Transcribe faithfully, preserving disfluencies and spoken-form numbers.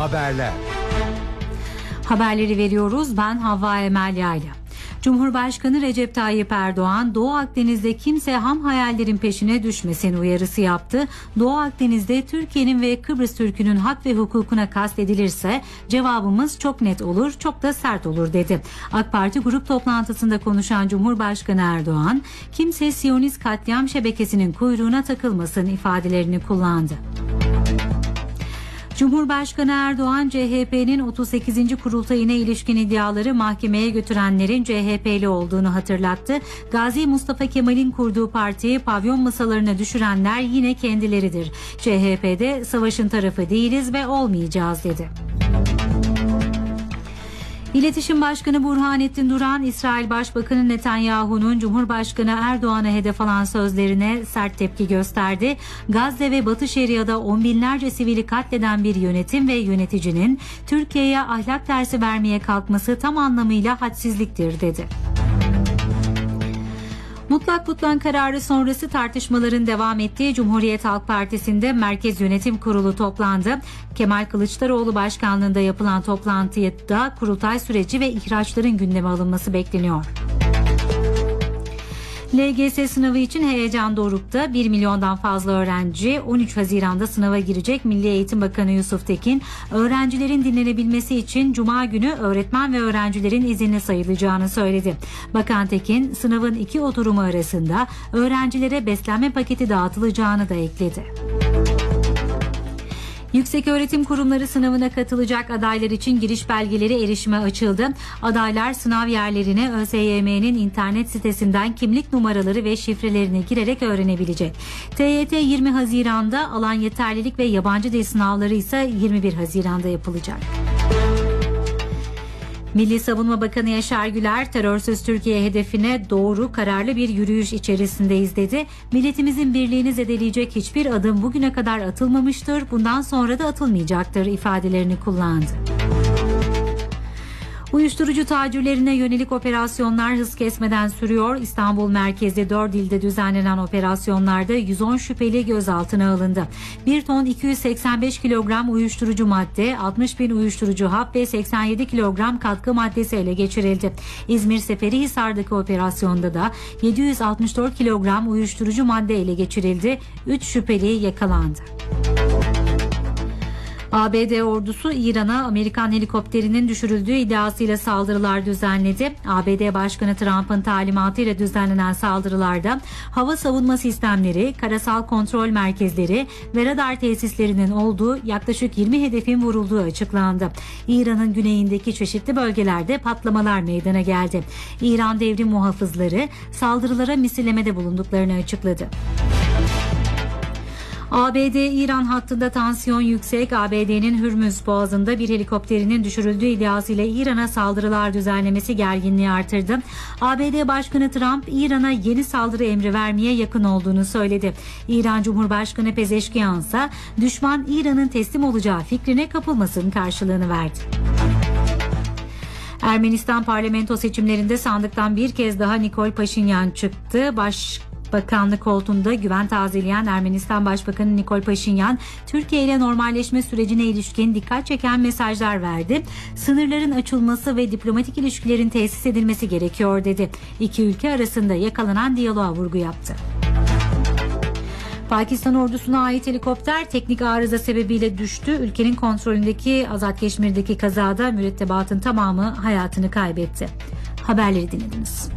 haberler. Haberleri veriyoruz. Ben Havva Emel Yayla. Cumhurbaşkanı Recep Tayyip Erdoğan, Doğu Akdeniz'de kimse ham hayallerin peşine düşmesin uyarısı yaptı. Doğu Akdeniz'de Türkiye'nin ve Kıbrıs Türk'ünün hak ve hukukuna kastedilirse cevabımız çok net olur, çok da sert olur dedi. AK Parti grup toplantısında konuşan Cumhurbaşkanı Erdoğan, kimse Siyonist katliam şebekesinin kuyruğuna takılmasın ifadelerini kullandı. Cumhurbaşkanı Erdoğan, C H P'nin otuz sekizinci kurultayına ilişkin iddiaları mahkemeye götürenlerin C H P'li olduğunu hatırlattı. Gazi Mustafa Kemal'in kurduğu partiyi pavyon masalarına düşürenler yine kendileridir. C H P'de savaşın tarafı değiliz ve olmayacağız dedi. İletişim Başkanı Burhanettin Duran, İsrail Başbakanı Netanyahu'nun Cumhurbaşkanı Erdoğan'a hedef alan sözlerine sert tepki gösterdi. Gazze ve Batı Şeria'da on binlerce sivili katleden bir yönetim ve yöneticinin Türkiye'ye ahlak dersi vermeye kalkması tam anlamıyla hadsizliktir dedi. Mutlak Kutlan kararı sonrası tartışmaların devam ettiği Cumhuriyet Halk Partisi'nde Merkez Yönetim Kurulu toplandı. Kemal Kılıçdaroğlu başkanlığında yapılan toplantıda kurultay süreci ve ihraçların gündeme alınması bekleniyor. L G S sınavı için heyecan dorukta. bir milyondan fazla öğrenci on üç Haziran'da sınava girecek. Milli Eğitim Bakanı Yusuf Tekin, öğrencilerin dinlenebilmesi için Cuma günü öğretmen ve öğrencilerin izinli sayılacağını söyledi. Bakan Tekin, sınavın iki oturumu arasında öğrencilere beslenme paketi dağıtılacağını da ekledi. Yükseköğretim kurumları sınavına katılacak adaylar için giriş belgeleri erişime açıldı. Adaylar sınav yerlerini ÖSYM'nin internet sitesinden kimlik numaraları ve şifrelerini girerek öğrenebilecek. T Y T yirmi Haziran'da, alan yeterlilik ve yabancı dil sınavları ise yirmi bir Haziran'da yapılacak. Milli Savunma Bakanı Yaşar Güler, terörsüz Türkiye hedefine doğru kararlı bir yürüyüş içerisindeyiz dedi. Milletimizin birliğini zedeleyecek hiçbir adım bugüne kadar atılmamıştır, bundan sonra da atılmayacaktır ifadelerini kullandı. Uyuşturucu tacirlerine yönelik operasyonlar hız kesmeden sürüyor. İstanbul merkezli dört ilde düzenlenen operasyonlarda yüz on şüpheli gözaltına alındı. bir ton iki yüz seksen beş kilogram uyuşturucu madde, altmış bin uyuşturucu hap ve seksen yedi kilogram katkı maddesi ele geçirildi. İzmir Seferihisar'daki operasyonda da yedi yüz altmış dört kilogram uyuşturucu madde ele geçirildi. üç şüpheli yakalandı. A B D ordusu İran'a Amerikan helikopterinin düşürüldüğü iddiasıyla saldırılar düzenledi. A B D Başkanı Trump'ın talimatıyla düzenlenen saldırılarda hava savunma sistemleri, karasal kontrol merkezleri ve radar tesislerinin olduğu yaklaşık yirmi hedefin vurulduğu açıklandı. İran'ın güneyindeki çeşitli bölgelerde patlamalar meydana geldi. İran devrim muhafızları saldırılara misillemede bulunduklarını açıkladı. A B D-İran hattında tansiyon yüksek. A B D'nin Hürmüz Boğazı'nda bir helikopterinin düşürüldüğü iddiasıyla İran'a saldırılar düzenlemesi gerginliği artırdı. A B D Başkanı Trump, İran'a yeni saldırı emri vermeye yakın olduğunu söyledi. İran Cumhurbaşkanı Pezeşkiyan ise düşman İran'ın teslim olacağı fikrine kapılmasının karşılığını verdi. Ermenistan parlamento seçimlerinde sandıktan bir kez daha Nikol Paşinyan çıktı. Baş Bakanlık koltuğunda güven tazeleyen Ermenistan Başbakanı Nikol Paşinyan, Türkiye ile normalleşme sürecine ilişkin dikkat çeken mesajlar verdi. Sınırların açılması ve diplomatik ilişkilerin tesis edilmesi gerekiyor dedi. İki ülke arasında yakalanan diyaloğa vurgu yaptı. Pakistan ordusuna ait helikopter teknik arıza sebebiyle düştü. Ülkenin kontrolündeki Azad Keşmir'deki kazada mürettebatın tamamı hayatını kaybetti. Haberleri dinlediniz.